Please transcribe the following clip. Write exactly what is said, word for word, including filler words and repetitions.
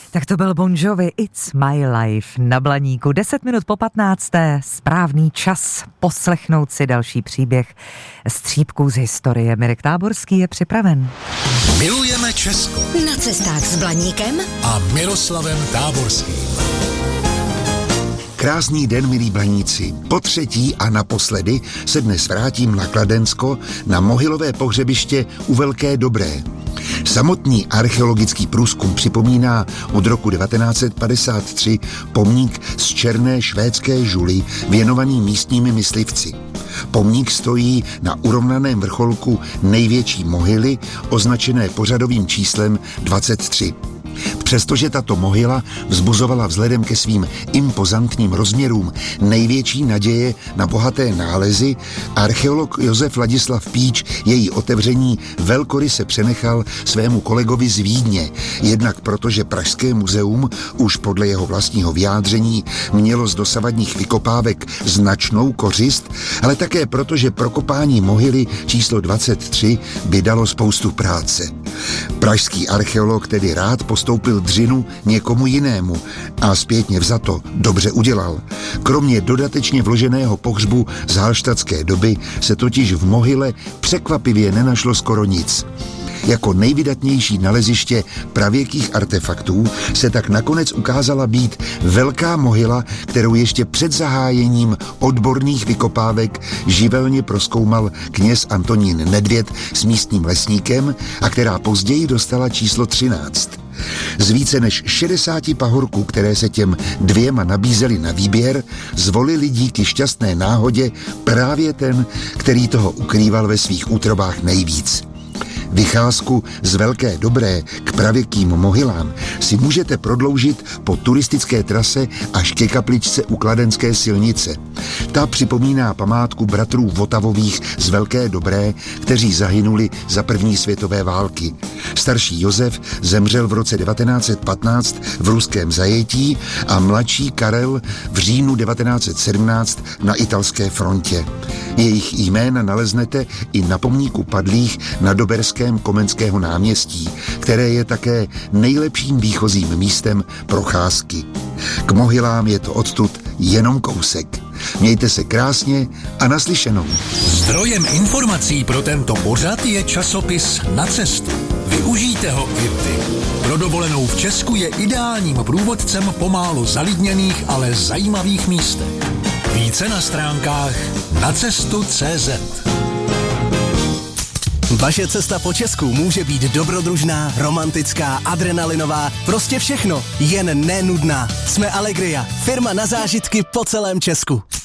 Tak to byl Bon Jovi, It's My Life na Blaníku. deset minut po patnácté, správný čas poslechnout si další příběh střípků z historie. Mirek Táborský je připraven. Milujeme Česko. Na cestách s Blaníkem A Miroslavem Táborským. Krásný den, milí Blaníci. Po třetí a naposledy se dnes vrátím na Kladensko na mohylové pohřebiště u Velké Dobré. Samotný archeologický průzkum připomíná od roku devatenáct set padesát tři pomník z černé švédské žuly věnovaný místními myslivci. Pomník stojí na urovnaném vrcholku největší mohyly, označené pořadovým číslem dvacet tři. Přestože tato mohyla vzbuzovala vzhledem ke svým impozantním rozměrům největší naděje na bohaté nálezy, archeolog Josef Ladislav Píč její otevření velkoryse přenechal svému kolegovi z Vídně, jednak protože Pražské muzeum už podle jeho vlastního vyjádření mělo z dosavadních vykopávek značnou kořist, ale také proto, že prokopání mohyly číslo dvacet tři by dalo spoustu práce. Pražský archeolog tedy rád postoupil dřinu někomu jinému a zpětně vzato dobře udělal. Kromě dodatečně vloženého pohřbu z halštatské doby se totiž v mohyle překvapivě nenašlo skoro nic. Jako nejvydatnější naleziště pravěkých artefaktů se tak nakonec ukázala být velká mohyla, kterou ještě před zahájením odborných vykopávek živelně prozkoumal kněz Antonín Nedvěd s místním lesníkem a která později dostala číslo třináct. Z více než šedesáti pahorků, které se těm dvěma nabízely na výběr, zvolili díky šťastné náhodě právě ten, který toho ukrýval ve svých útrobách nejvíc. Vycházku z Velké Dobré k pravěkým mohylám si můžete prodloužit po turistické trase až ke kapličce u Kladenské silnice. Ta připomíná památku bratrů Votavových z Velké Dobré, kteří zahynuli za první světové války. Starší Josef zemřel v roce devatenáct set patnáct v ruském zajetí a mladší Karel v říjnu devatenáct set sedmnáct na italské frontě. Jejich jména naleznete i na pomníku padlých na Doberském Komenského náměstí, které je také nejlepším výchozím místem procházky. K mohylám je to odtud jenom kousek. Mějte se krásně a naslyšenou. Zdrojem informací pro tento pořad je časopis Na cestu. Využijte ho i vy. Pro dovolenou v Česku je ideálním průvodcem po málo zalidněných, ale zajímavých místech. Více na stránkách nacestu tečka cé zet. Vaše cesta po Česku může být dobrodružná, romantická, adrenalinová, prostě všechno, jen nenudná. Jsme Allegria, firma na zážitky po celém Česku.